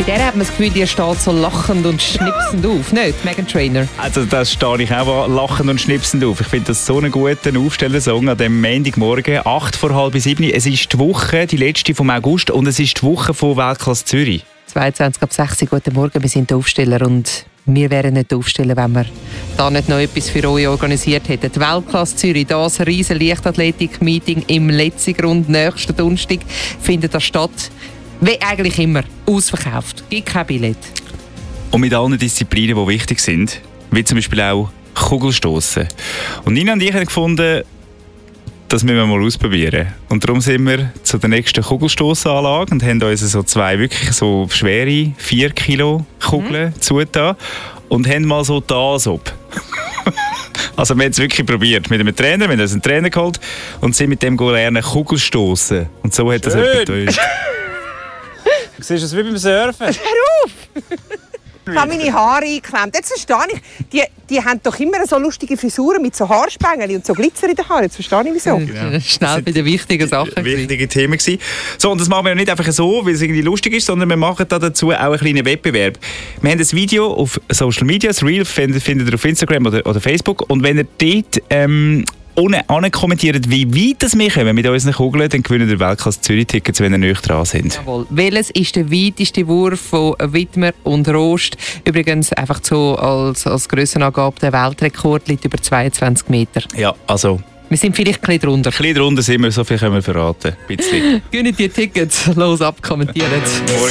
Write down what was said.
der hat man das Gefühl, die steht so lachend und schnipsend auf. Nicht, Meghan Trainor? Also das stehe ich auch lachend und schnipsend auf. Ich finde das so einen guten Aufstellersong an dem Montagmorgen, 6:45. Es ist die Woche, die letzte vom August, und es ist die Woche von Weltklasse Zürich. 22:06 Guten Morgen, wir sind die Aufsteller und wir wären nicht die Aufsteller, wenn wir da nicht noch etwas für euch organisiert hätten. Die Weltklasse Zürich, das riesen Leichtathletik-Meeting im Letzigrund, nächsten Donnerstag findet das statt. Wie eigentlich immer, ausverkauft, gibt kein Billett. Und mit allen Disziplinen, die wichtig sind, wie zum Beispiel auch Kugelstossen. Und Nina und ich haben gefunden, das müssen wir mal ausprobieren. Und darum sind wir zu der nächsten Kugelstossanlage und haben uns so zwei wirklich so schwere 4 Kilo Kugeln zugetan und haben mal so das ab. Also wir haben es wirklich probiert mit einem Trainer, wir haben uns einen Trainer geholt und sind mit dem lernen Kugelstossen. Und so hat das etwas getönt. Du siehst es wie beim Surfen. Hör auf! Ich habe meine Haare eingeklemmt. Jetzt verstehe ich, die haben doch immer so lustige Frisuren mit so Haarspängeln und so Glitzer in den Haaren. Jetzt verstehe ich wieso. Genau. Schnell bei den wichtigen Sachen. Wichtige Themen gewesen. So, und das machen wir nicht einfach so, weil es irgendwie lustig ist, sondern wir machen da dazu auch einen kleinen Wettbewerb. Wir haben ein Video auf Social Media, das Reel findet ihr auf Instagram oder Facebook. Und wenn ihr dort ohne kommentiert, wie weit das wir kommen mit unseren Kugeln, dann gewinnen ihr Weltklasse Zürich-Tickets, wenn ihr näher dran sind. Jawohl. Welches ist der weiteste Wurf von Widmer und Rost? Übrigens einfach so als Grössenangabe, der Weltrekord liegt über 22 Meter. Ja, also... Wir sind vielleicht ein bisschen drunter. Ein bisschen drunter sind wir, so viel können wir verraten. Ein bisschen. Gönnt die Tickets, los ab, kommentiert.